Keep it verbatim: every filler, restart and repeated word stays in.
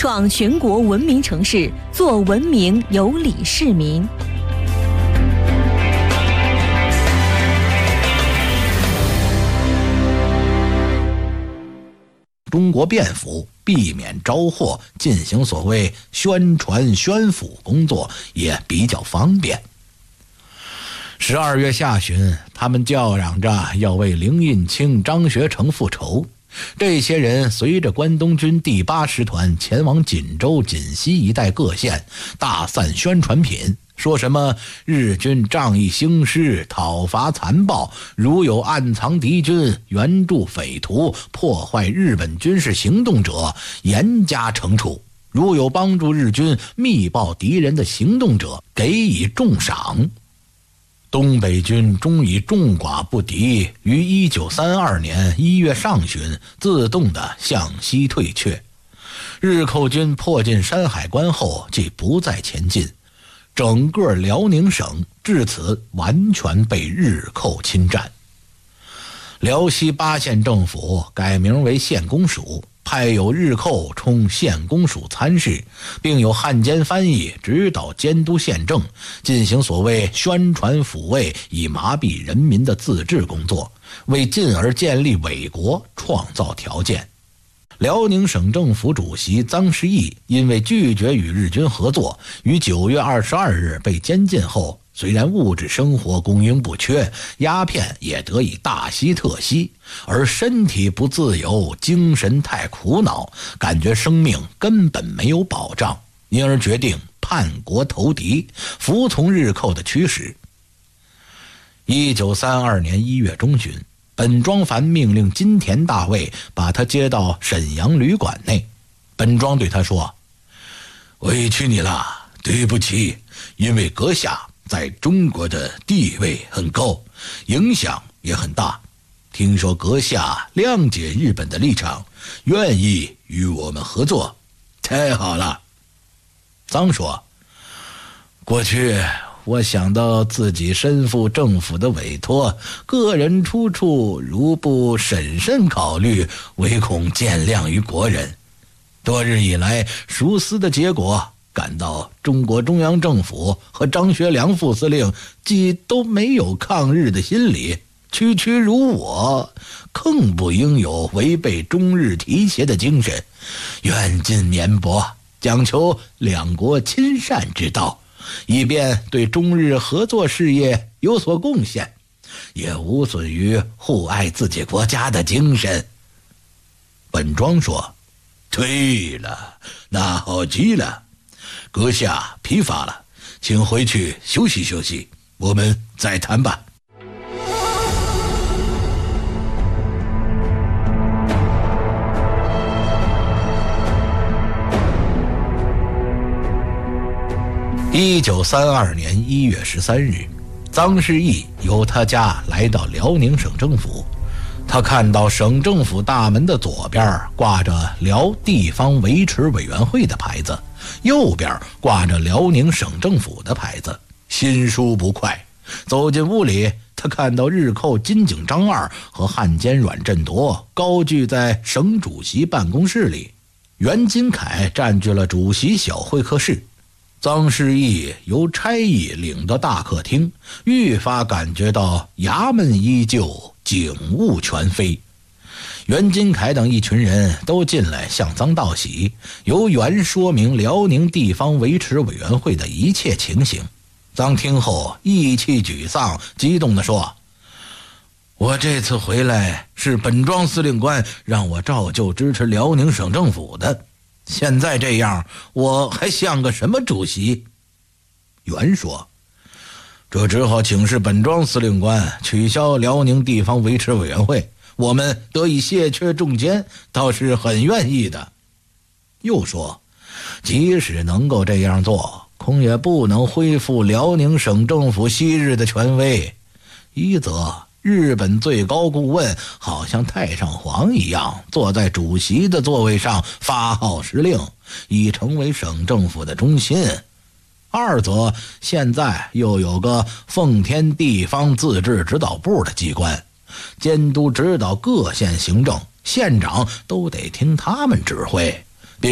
创全国文明城市，做文明有礼市民。 中国便服避免招祸，进行所谓宣传宣抚工作也比较方便。十二月下旬，他们叫嚷着要为林应清、张学成复仇。这些人随着关东军第八师团前往锦州、锦西一带各县，大散宣传品，说什么日军仗义兴师，讨伐残暴，如有暗藏敌军、援助匪徒、破坏日本军事行动者，严加惩处；如有帮助日军密报敌人的行动者，给予重赏。东北军终以众寡不敌，于一九三二年一月上旬自动地向西退却。日寇军迫近山海关后，即不再前进。整个辽宁省至此完全被日寇侵占。辽西八县政府改名为县公署，派有日寇充县公署参事，并有汉奸翻译指导监督县政，进行所谓宣传抚慰以麻痹人民的自治工作，为进而建立伪国创造条件。辽宁省政府主席臧士义因为拒绝与日军合作，于九月二十二日被监禁后，虽然物质生活供应不缺，鸦片也得以大吸特吸，而身体不自由，精神太苦恼，感觉生命根本没有保障，因而决定叛国投敌，服从日寇的驱使。一九三二年一月中旬，本庄繁命令金田大尉把他接到沈阳旅馆内。本庄对他说：“委屈你了，对不起，因为阁下在中国的地位很高，影响也很大。听说阁下谅解日本的立场，愿意与我们合作，太好了。”臧说：“过去我想到自己身负政府的委托，个人出处如不审慎考虑，唯恐见谅于国人。多日以来熟思的结果，感到中国中央政府和张学良副司令既都没有抗日的心理，区区如我更不应有违背中日提携的精神，愿尽绵薄，讲求两国亲善之道，以便对中日合作事业有所贡献，也无损于互爱自己国家的精神。”本庄说：“对了，那好极了，阁下疲乏了，请回去休息休息，我们再谈吧。”一九三二年一月十三日，臧士义由他家来到辽宁省政府。他看到省政府大门的左边挂着辽地方维持委员会的牌子，右边挂着辽宁省政府的牌子，心舒不快。走进屋里，他看到日寇金井张二和汉奸阮振铎高踞在省主席办公室里，袁金凯占据了主席小会客室。臧士义由差役领到大客厅，愈发感觉到衙门依旧，警务全非。袁金凯等一群人都进来向臧道喜，由袁说明辽宁地方维持委员会的一切情形。臧听后意气沮丧，激动地说：“我这次回来是本庄司令官让我照旧支持辽宁省政府的，现在这样，我还像个什么主席？”袁说：“这只好请示本庄司令官取消辽宁地方维持委员会，我们得以卸却重监，倒是很愿意的。”又说：“即使能够这样做，恐也不能恢复辽宁省政府昔日的权威。一则日本最高顾问好像太上皇一样坐在主席的座位上发号施令，已成为省政府的中心；二则现在又有个奉天地方自治指导部的机关，监督指导各县行政，县长都得听他们指挥。